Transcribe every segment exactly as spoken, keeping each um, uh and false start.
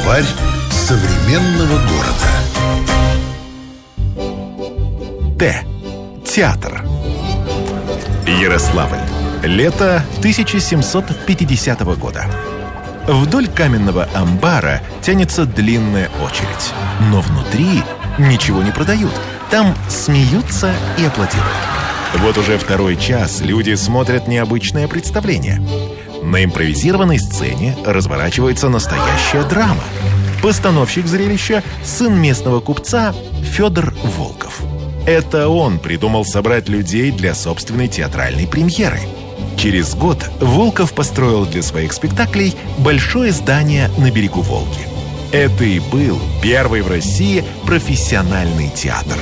Словарь современного города. Т. Театр. Ярославль. Лето тысяча семьсот пятидесятого года. Вдоль каменного амбара тянется длинная очередь. Но внутри ничего не продают. Там смеются и аплодируют. Вот уже второй час люди смотрят необычное представление. На импровизированной сцене разворачивается настоящая драма. Постановщик зрелища – сын местного купца Федор Волков. Это он придумал собрать людей для собственной театральной премьеры. Через год Волков построил для своих спектаклей большое здание на берегу Волги. Это и был первый в России профессиональный театр.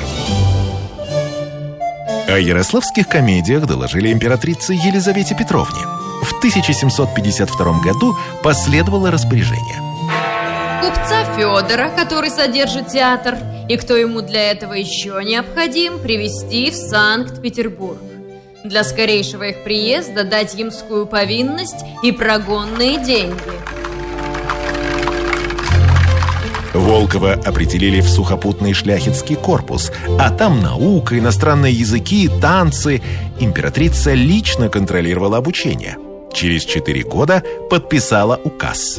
О ярославских комедиях доложили императрице Елизавете Петровне. В тысяча семьсот пятьдесят втором году последовало распоряжение. Купца Федора, который содержит театр, и кто ему для этого еще необходим, привезти в Санкт-Петербург. Для скорейшего их приезда дать ямскую повинность и прогонные деньги. Волкова определили в сухопутный шляхетский корпус, а там наука, иностранные языки, танцы. Императрица лично контролировала обучение. Через четыре года подписала указ.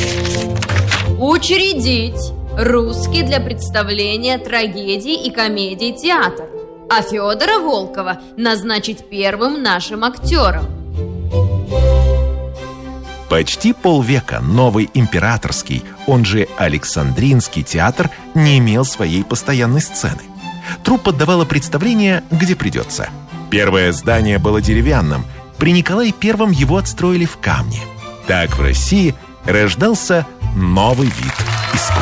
Учредить русский для представления трагедий и комедий театр, а Федора Волкова назначить первым нашим актером. Почти полвека новый императорский, он же Александринский театр, не имел своей постоянной сцены. Труппа давала представления, где придется. Первое здание было деревянным. При Николае Первом его отстроили в камне. Так в России рождался новый вид искусства.